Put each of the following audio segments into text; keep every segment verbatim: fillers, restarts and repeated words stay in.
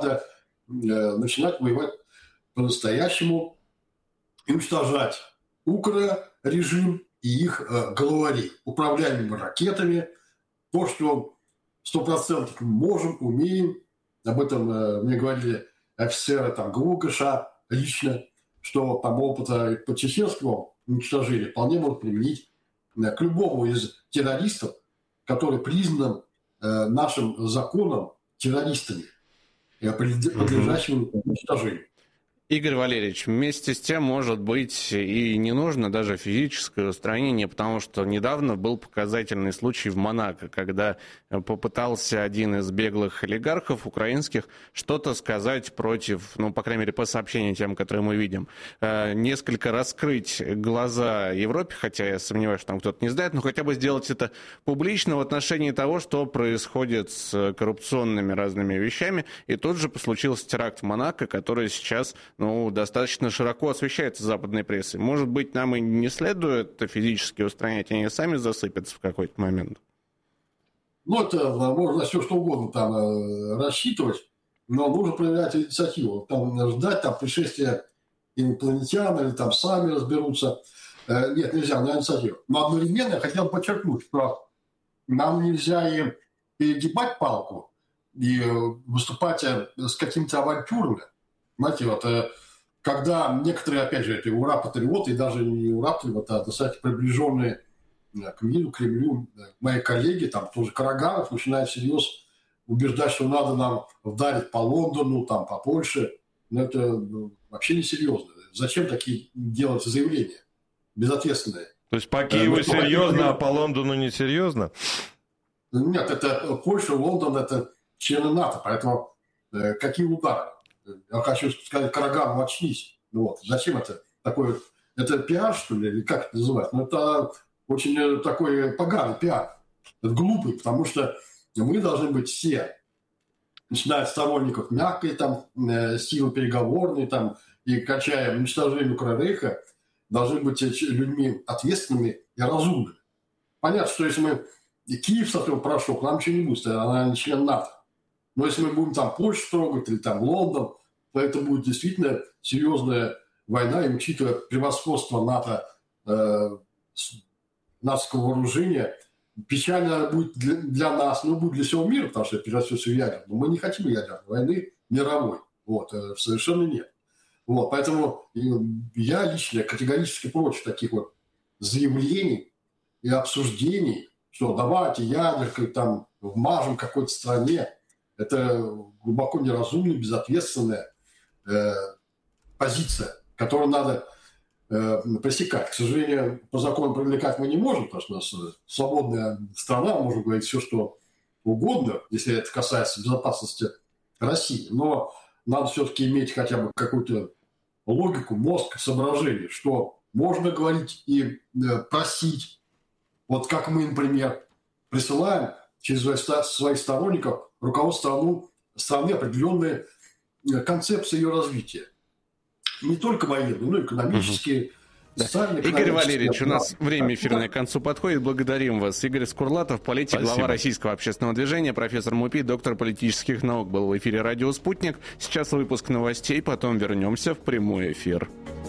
надо э, начинать воевать по-настоящему и уничтожать укррежим и их э, главарей, управляемыми ракетами. То, что сто процентов мы можем, умеем, об этом э, мне говорили офицеры там, ГУКШ лично, что там опыта по чеченскому уничтожению вполне могут применить э, к любому из террористов, который признан э, нашим законом террористами, э, подлежащими уничтожению. Игорь Валерьевич, вместе с тем, может быть, и не нужно даже физическое устранение, потому что недавно был показательный случай в Монако, когда попытался один из беглых олигархов украинских что-то сказать против, ну, по крайней мере, по сообщениям тем, которые мы видим, несколько раскрыть глаза Европе, хотя я сомневаюсь, что там кто-то не знает, но хотя бы сделать это публично в отношении того, что происходит с коррупционными разными вещами. И тут же случился теракт в Монако, который сейчас... ну, достаточно широко освещается западной прессой. Может быть, нам и не следует это физически устранять, они сами засыпятся в какой-то момент? Ну, это можно все что угодно там э, рассчитывать, но нужно проявлять инициативу. Там ждать там, пришествия инопланетян или там сами разберутся. Э, нет, нельзя, на инициативу. Но одновременно я хотел подчеркнуть, что нам нельзя и перегибать палку и выступать с какими-то авантюрами. Знаете, вот, когда некоторые, опять же, эти ура-патриоты, и даже не ура-патриоты, а достаточно приближенные к миру, к Кремлю, мои коллеги, там тоже Караганов, начинают всерьез убеждать, что надо нам вдарить по Лондону, там, по Польше. Но это ну, вообще несерьезно. Зачем такие делать заявления безответственные? То есть по Киеву э, серьезно, а по Лондону несерьезно? Нет, это Польша, Лондон, это члены НАТО, поэтому э, какие удары? Я хочу сказать, Караганов, очнись. Вот. Зачем это такое? Это пиар, что ли, или как это называть? Ну, это очень такой поганый пиар. Это глупый, потому что мы должны быть все, начиная от сторонников мягкой там, э, силы переговорной там, и качая уничтожение Укррейха, должны быть людьми ответственными и разумными. Понятно, что если мы Киев сотрем порошок, нам ничего не будет, она не член НАТО. Но если мы будем там Польшу трогать или там Лондон, то это будет действительно серьезная война. И учитывая превосходство НАТО, э, натовского вооружения, печально будет для, для нас, но будет для всего мира, потому что превратится все в ядерную. Но мы не хотим ядерной войны мировой. Вот, э, совершенно нет. Вот, поэтому я лично категорически против таких вот заявлений и обсуждений, что давайте ядеркой там вмажем какой-то стране. Это глубоко неразумная, безответственная э, позиция, которую надо э, пресекать. К сожалению, по закону привлекать мы не можем, потому что у нас свободная страна, можем говорить все, что угодно, если это касается безопасности России. Но надо все-таки иметь хотя бы какую-то логику, мозг, соображение, что можно говорить и э, просить. Вот как мы, например, присылаем через своих сторонников руководству страны определенные концепции ее развития. Не только военные, но и экономические, да. социальные. Игорь Валерьевич, у нас время эфирное к концу подходит. Благодарим вас. Игорь Скурлатов, политик, Спасибо. Глава Российского общественного движения, профессор МУПИ, доктор политических наук, был в эфире «Радио Спутник». Сейчас выпуск новостей, потом вернемся в прямой эфир.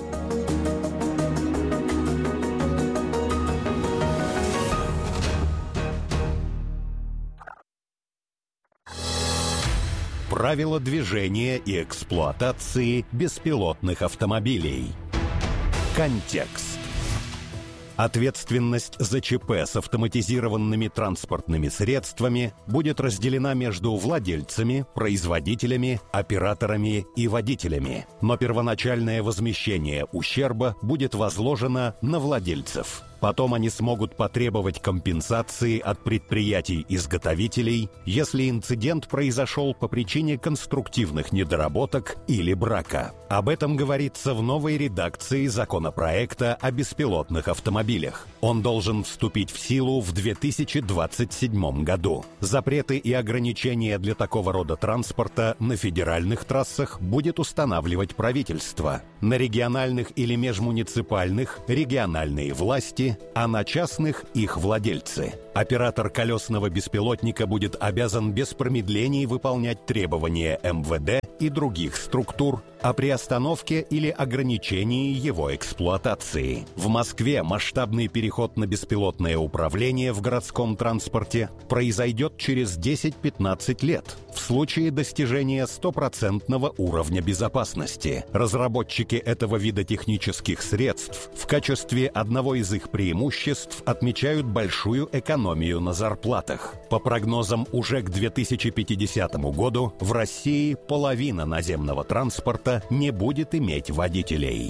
Правила движения и эксплуатации беспилотных автомобилей. Контекст. Ответственность за ЧП с автоматизированными транспортными средствами будет разделена между владельцами, производителями, операторами и водителями. Но первоначальное возмещение ущерба будет возложено на владельцев. Потом они смогут потребовать компенсации от предприятий-изготовителей, если инцидент произошел по причине конструктивных недоработок или брака. Об этом говорится в новой редакции законопроекта о беспилотных автомобилях. Он должен вступить в силу в две тысячи двадцать седьмом году. Запреты и ограничения для такого рода транспорта на федеральных трассах будет устанавливать правительство. На региональных или межмуниципальных региональные власти, водители, а на частных – их владельцы. Оператор колесного беспилотника будет обязан без промедлений выполнять требования эм вэ дэ и других структур о приостановке или ограничении его эксплуатации. В Москве масштабный переход на беспилотное управление в городском транспорте произойдет через десять-пятнадцать лет в случае достижения стопроцентного уровня безопасности. Разработчики этого вида технических средств в качестве одного из их преимуществ отмечают большую экономию на зарплатах. По прогнозам, уже к две тысячи пятидесятому году в России половина наземного транспорта не будет иметь водителей.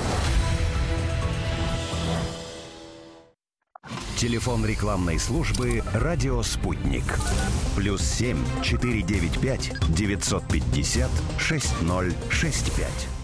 Телефон рекламной службы «Радио Спутник». Плюс семь четыре девять пять девятьсот пятьдесят шесть ноль шесть пять.